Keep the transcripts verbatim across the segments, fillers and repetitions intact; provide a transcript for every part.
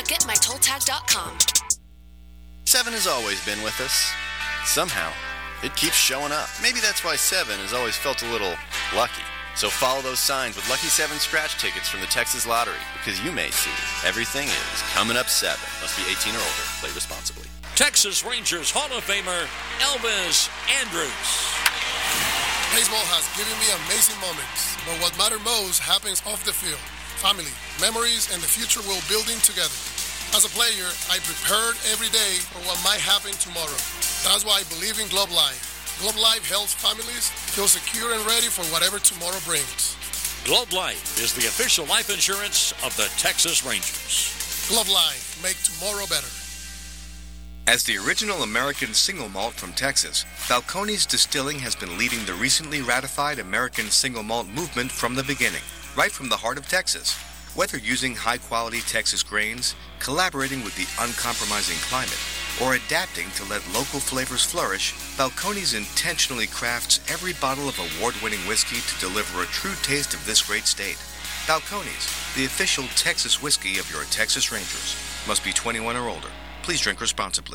get my toll tag dot com. Seven has always been with us. Somehow, it keeps showing up. Maybe that's why Seven has always felt a little lucky. So follow those signs with Lucky Seven scratch tickets from the Texas Lottery, because you may see everything is coming up seven. Must be eighteen or older. Play responsibly. Texas Rangers Hall of Famer Elvis Andrus. Baseball has given me amazing moments, but what matters most happens off the field. Family, memories, and the future we're building together. As a player, I prepared every day for what might happen tomorrow. That's why I believe in Globe Life. Globe Life helps families feel secure and ready for whatever tomorrow brings. Globe Life is the official life insurance of the Texas Rangers. Globe Life, make tomorrow better. As the original American single malt from Texas, Balcones Distilling has been leading the recently ratified American single malt movement from the beginning, right from the heart of Texas. Whether using high-quality Texas grains, collaborating with the uncompromising climate, or adapting to let local flavors flourish, Balcones intentionally crafts every bottle of award-winning whiskey to deliver a true taste of this great state. Balcones, the official Texas whiskey of your Texas Rangers. Must be twenty-one or older. Please drink responsibly.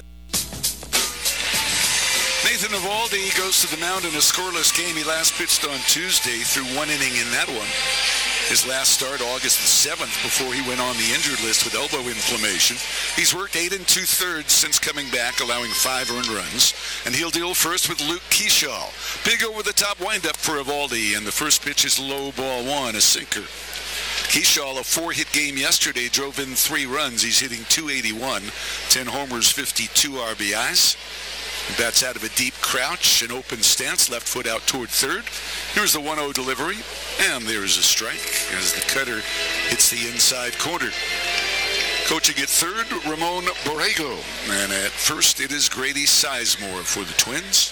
Nathan Eovaldi goes to the mound in a scoreless game. He last pitched on Tuesday, through one inning in that one. His last start August the seventh before he went on the injured list with elbow inflammation. He's worked eight and two-thirds since coming back, allowing five earned runs. And he'll deal first with Luke Keeschall. Big over-the-top windup for Eovaldi, and the first pitch is low, ball one, a sinker. Keeschall, a four-hit game yesterday, drove in three runs. He's hitting two eighty-one, ten homers, fifty-two R B Is. He bats out of a deep crouch, an open stance, left foot out toward third. Here's the one oh delivery, and there's a strike as the cutter hits the inside corner. Coaching at third, Ramon Borrego. And at first, it is Grady Sizemore for the Twins.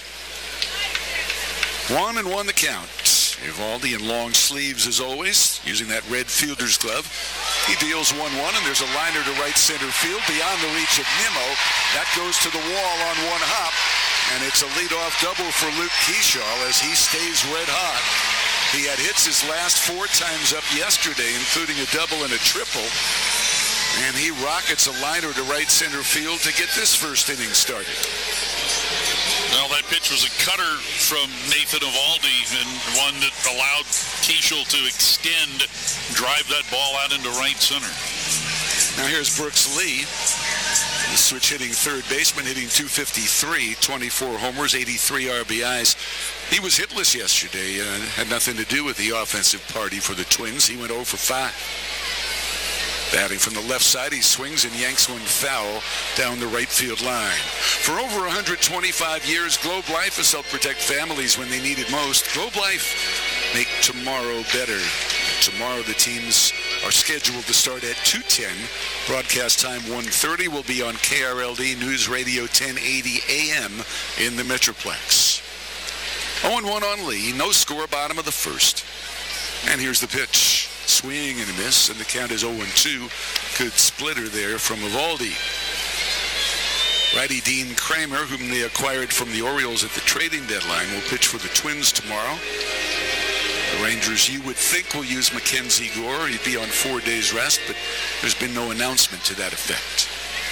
One and one the count. Eovaldi in long sleeves as always, using that red fielder's glove. He deals one one, and there's a liner to right center field beyond the reach of Nimmo. That goes to the wall on one hop, and it's a leadoff double for Luke Keeschall as he stays red hot. He had hits his last four times up yesterday, including a double and a triple, and he rockets a liner to right center field to get this first inning started. Well, that pitch was a cutter from Nathan Eovaldi, and one that allowed Keeschall to extend, drive that ball out into right center. Now here's Brooks Lee, the switch hitting third baseman, hitting two fifty-three, twenty-four homers, eighty-three R B Is. He was hitless yesterday, uh, had nothing to do with the offensive party for the Twins. He went oh for five. Batting from the left side, he swings and yanks one foul down the right field line. For over one hundred twenty-five years, Globe Life has helped protect families when they need it most. Globe Life, make tomorrow better. Tomorrow the teams are scheduled to start at two ten. Broadcast time one thirty will be on K R L D News Radio ten eighty A M in the Metroplex. oh and one on Lee, no score, bottom of the first. And here's the pitch. Swing and a miss, and the count is oh and two. Good splitter there from Eovaldi. Righty Dean Kramer, whom they acquired from the Orioles at the trading deadline, will pitch for the Twins tomorrow. The Rangers, you would think, will use Mackenzie Gore. He'd be on four days rest, but there's been no announcement to that effect.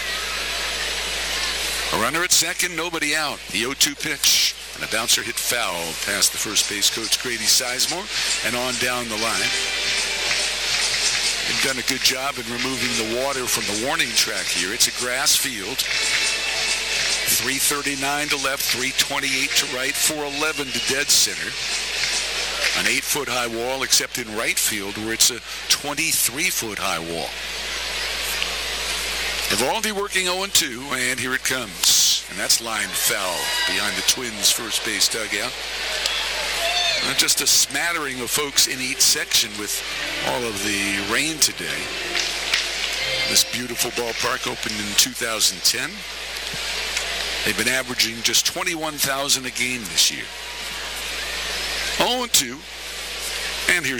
A runner at second, nobody out. The oh two pitch, and a bouncer hit foul past the first base coach Grady Sizemore and on down the line. They've done a good job in removing the water from the warning track here. It's a grass field. three thirty-nine to left, three twenty-eight to right, four eleven to dead center. An eight-foot high wall, except in right field, where it's a twenty-three foot high wall. Eovaldi working oh and two, and here it comes. And that's line foul behind the Twins' first base dugout. Uh, just a smattering of folks in each section with all of the rain today. This beautiful ballpark opened in two thousand ten. They've been averaging just twenty-one thousand a game this year. oh and two, and here's